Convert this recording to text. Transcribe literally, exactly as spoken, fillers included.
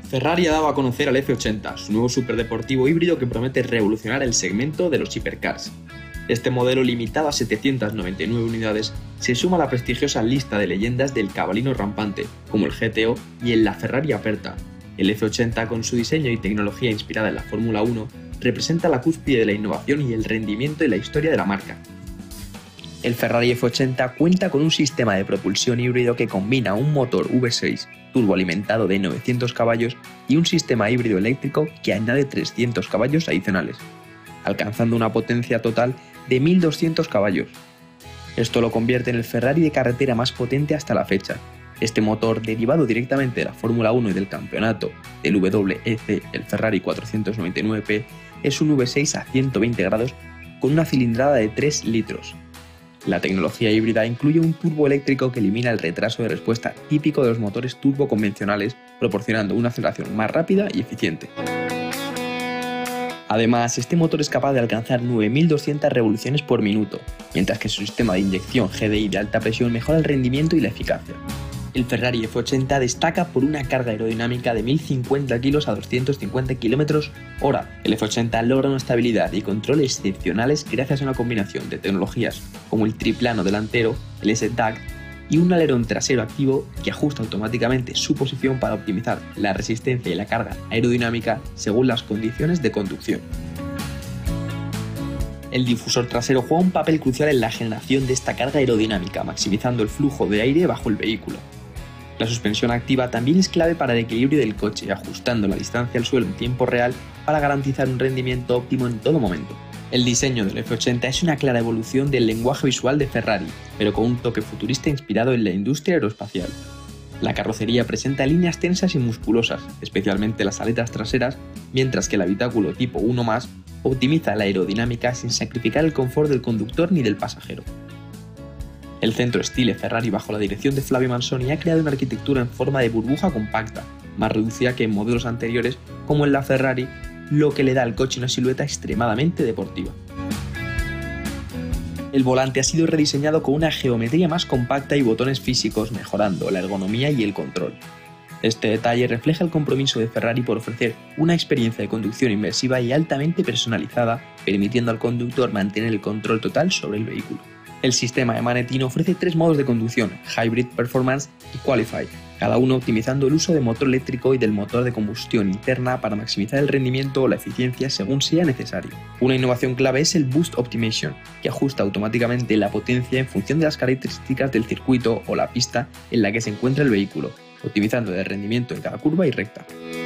Ferrari ha dado a conocer al F ochenta, su nuevo superdeportivo híbrido que promete revolucionar el segmento de los hipercars. Este modelo, limitado a setecientas noventa y nueve unidades, se suma a la prestigiosa lista de leyendas del cabalino rampante, como el G T O y el La Ferrari Aperta. El F ochenta, con su diseño y tecnología inspirada en la Fórmula uno, representa la cúspide de la innovación y el rendimiento en la historia de la marca. El Ferrari F ochenta cuenta con un sistema de propulsión híbrido que combina un motor V seis turboalimentado de novecientos caballos y un sistema híbrido eléctrico que añade trescientos caballos adicionales, alcanzando una potencia total de mil doscientos caballos. Esto lo convierte en el Ferrari de carretera más potente hasta la fecha. Este motor, derivado directamente de la Fórmula uno y del campeonato del W E C, el Ferrari cuatrocientos noventa y nueve P, es un V seis a ciento veinte grados con una cilindrada de tres litros. La tecnología híbrida incluye un turbo eléctrico que elimina el retraso de respuesta típico de los motores turbo convencionales, proporcionando una aceleración más rápida y eficiente. Además, este motor es capaz de alcanzar nueve mil doscientas revoluciones por minuto, mientras que su sistema de inyección G D I de alta presión mejora el rendimiento y la eficacia. El Ferrari F ochenta destaca por una carga aerodinámica de mil cincuenta kilos a doscientos cincuenta kilómetros hora. El F ochenta logra una estabilidad y control excepcionales gracias a una combinación de tecnologías como el triplano delantero, el S T A C y un alerón trasero activo que ajusta automáticamente su posición para optimizar la resistencia y la carga aerodinámica según las condiciones de conducción. El difusor trasero juega un papel crucial en la generación de esta carga aerodinámica, maximizando el flujo de aire bajo el vehículo. La suspensión activa también es clave para el equilibrio del coche, ajustando la distancia al suelo en tiempo real para garantizar un rendimiento óptimo en todo momento. El diseño del F ochenta es una clara evolución del lenguaje visual de Ferrari, pero con un toque futurista inspirado en la industria aeroespacial. La carrocería presenta líneas tensas y musculosas, especialmente las aletas traseras, mientras que el habitáculo tipo uno más optimiza la aerodinámica sin sacrificar el confort del conductor ni del pasajero. El centro Stile Ferrari, bajo la dirección de Flavio Manzoni, ha creado una arquitectura en forma de burbuja compacta, más reducida que en modelos anteriores como en la Ferrari, lo que le da al coche una silueta extremadamente deportiva. El volante ha sido rediseñado con una geometría más compacta y botones físicos, mejorando la ergonomía y el control. Este detalle refleja el compromiso de Ferrari por ofrecer una experiencia de conducción inmersiva y altamente personalizada, permitiendo al conductor mantener el control total sobre el vehículo. El sistema de Manettino ofrece tres modos de conducción: Hybrid, Performance y Qualify, cada uno optimizando el uso de motor eléctrico y del motor de combustión interna para maximizar el rendimiento o la eficiencia según sea necesario. Una innovación clave es el Boost Optimization, que ajusta automáticamente la potencia en función de las características del circuito o la pista en la que se encuentra el vehículo, optimizando el rendimiento en cada curva y recta.